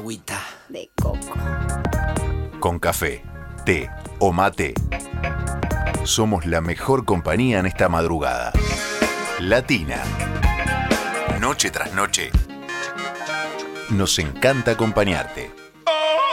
agüita de coco. Con café, té o mate, somos la mejor compañía en esta madrugada. Latina. Noche tras noche, nos encanta acompañarte.